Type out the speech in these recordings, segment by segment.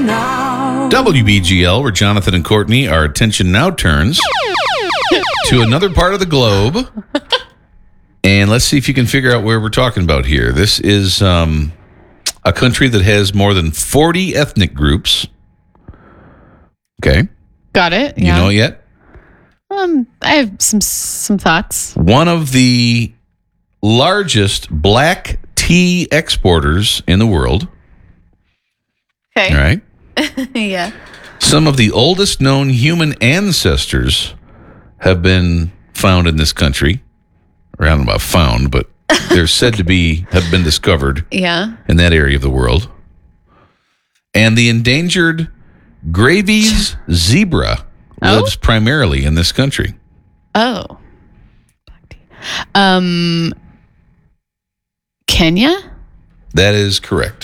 now. WBGL, where Jonathan and Courtney, our attention now turns to another part of the globe. And let's see if you can figure out where we're talking about here. This is a country that has more than 40 ethnic groups. Okay. Got it. You know it yet? I have some thoughts. One of the largest black tea exporters in the world. Okay. All right. Yeah. Some of the oldest known human ancestors have been found in this country. I don't know about found, but they're said to have been discovered in that area of the world. And the endangered Gravy's zebra lives primarily in this country. Oh. Kenya? That is correct.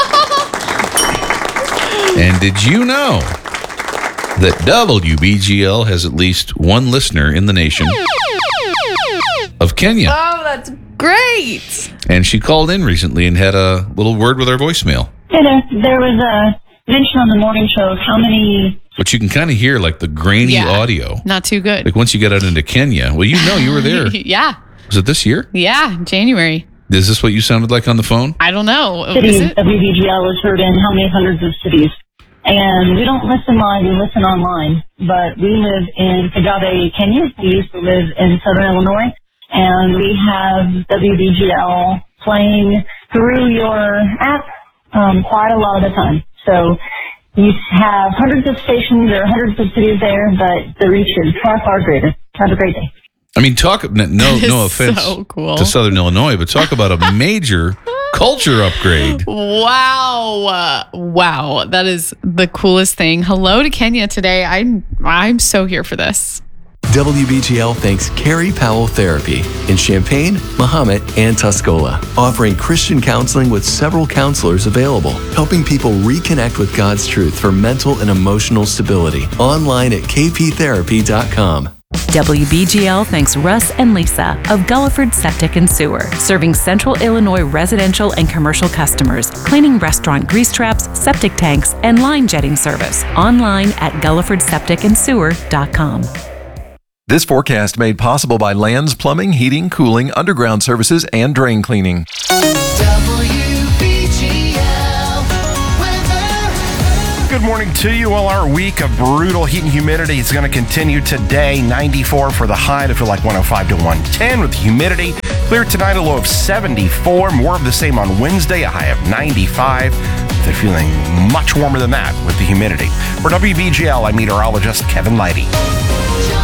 And did you know that WBGL has at least one listener in the nation of Kenya? Oh, that's great. And she called in recently and had a little word with our voicemail. Hey there was a mention on the morning show of how many... But you can kind of hear like the grainy audio. Not too good. Like once you get out into Kenya. Well, you were there. Yeah. Was it this year? Yeah, January. Is this what you sounded like on the phone? I don't know. Cities WBGL is heard in how many hundreds of cities. And we don't listen live, we listen online. But we live in Kagame, Kenya. We used to live in Southern Illinois. And we have WBGL playing through your app quite a lot of the time. So you have hundreds of stations or hundreds of cities there, but the reach is far, far greater. Have a great day. I mean, no offense to Southern Illinois, but talk about a major culture upgrade. Wow. That is the coolest thing. Hello to Kenya today. I'm so here for this. WBGL thanks Carrie Powell Therapy in Champaign, Mahomet, and Tuscola, offering Christian counseling with several counselors available, helping people reconnect with God's truth for mental and emotional stability. Online at kptherapy.com. WBGL thanks Russ and Lisa of Gulliford Septic and Sewer, serving Central Illinois residential and commercial customers, cleaning restaurant grease traps, septic tanks, and line jetting service. Online at GullifordSepticandSewer.com. This forecast made possible by Lands Plumbing, Heating, Cooling, Underground Services, and Drain Cleaning. Good morning to you. Well, our week of brutal heat and humidity is going to continue today. 94 for the high to feel like 105 to 110 with humidity. Clear tonight, a low of 74. More of the same on Wednesday, a high of 95. They're feeling much warmer than that with the humidity. For WBGL, I'm meteorologist Kevin Leidy.